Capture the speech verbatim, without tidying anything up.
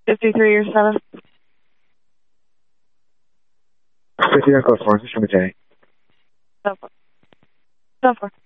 fifty-three or seven. fifty on code four. This is from Jay. So far. So far.